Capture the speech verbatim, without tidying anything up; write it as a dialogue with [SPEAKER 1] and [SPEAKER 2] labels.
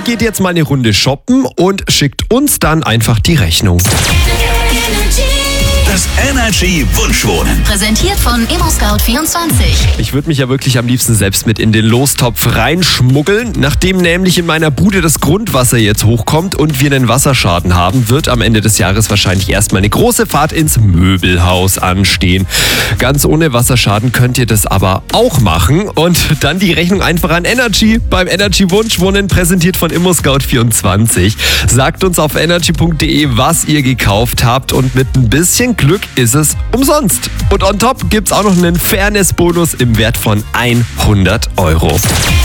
[SPEAKER 1] geht jetzt mal eine Runde shoppen und schickt uns dann einfach die Rechnung.
[SPEAKER 2] Das Energy Wunschwohnen.
[SPEAKER 3] Präsentiert von ImmoScout vierundzwanzig.
[SPEAKER 1] Ich würde mich ja wirklich am liebsten selbst mit in den Lostopf reinschmuggeln. Nachdem nämlich in meiner Bude das Grundwasser jetzt hochkommt und wir einen Wasserschaden haben, wird am Ende des Jahres wahrscheinlich erstmal eine große Fahrt ins Möbelhaus anstehen. Ganz ohne Wasserschaden könnt ihr das aber auch machen und dann die Rechnung einfach an Energy beim Energy Wunschwohnen, präsentiert von ImmoScout vierundzwanzig. Sagt uns auf energy punkt de, was ihr gekauft habt und mit ein bisschen Glück ist es umsonst. Und on top gibt's auch noch einen Fairness-Bonus im Wert von hundert Euro.